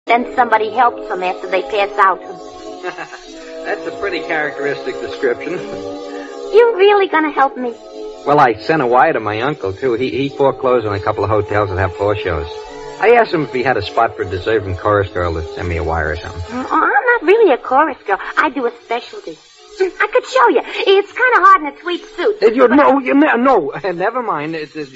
Then somebody helps them after they pass out. That's a pretty characteristic description. You really gonna help me? Well, I sent a wire to my uncle, too. He foreclosed on a couple of hotels that have floor shows. I asked him if he had a spot for a deserving chorus girl to send me a wire or something. Oh, I'm not really a chorus girl. I do a specialty. I could show you. It's kind of hard in a tweed suit. No, never mind.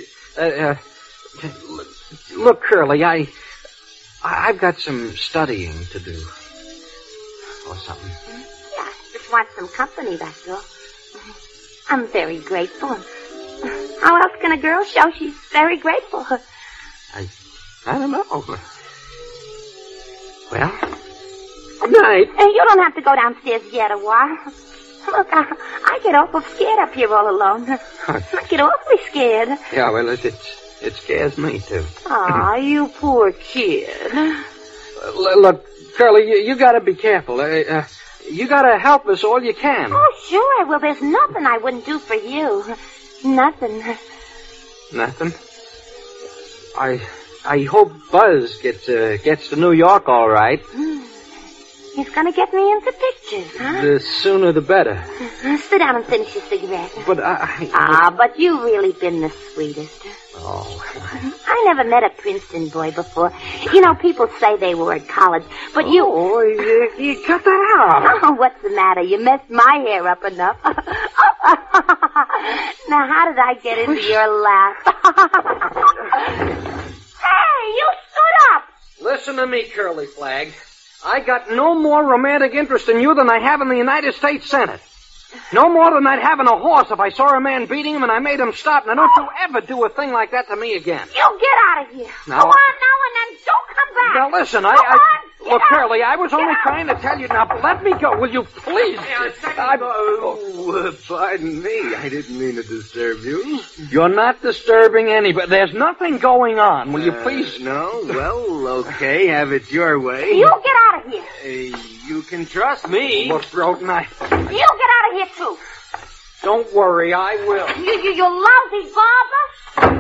Look, Curly, I've got some studying to do. Or something. Yeah, I just want some company, that's all. I'm very grateful. How else can a girl show she's very grateful? I don't know. Well, good night. You don't have to go downstairs yet a while. Look, I get awful scared up here all alone. I get awfully scared. Yeah, well, it scares me, too. Aw, you poor kid. Look, Curly, you gotta be careful. You gotta help us all you can. Oh, sure. Well, there's nothing I wouldn't do for you. Nothing. Nothing? I hope Buzz gets to New York all right. He's gonna get me into pictures, huh? The sooner the better. Sit down and finish your cigarette. But but you've really been the sweetest. Oh. I never met a Princeton boy before. You know, people say they were at college, but you... Oh, you cut that out. Oh, what's the matter? You messed my hair up enough. Now, how did I get into your lap? Hey, you stood up! Listen to me, Curly Flag. I got no more romantic interest in you than I have in the United States Senate. No more than I'd have in a horse if I saw a man beating him and I made him stop. Now, don't you ever do a thing like that to me again. You get out of here. Now, go on now and then don't come back. Now, listen, Look, Curly, I was only trying to tell you. Now, let me go. Will you please? Pardon me. I didn't mean to disturb you. You're not disturbing anybody. There's nothing going on. Will you please? No? Well, okay. Have it your way. You get out of here. You can trust me. Look, Broden, You get out of here, too. Don't worry, I will. You lousy barber.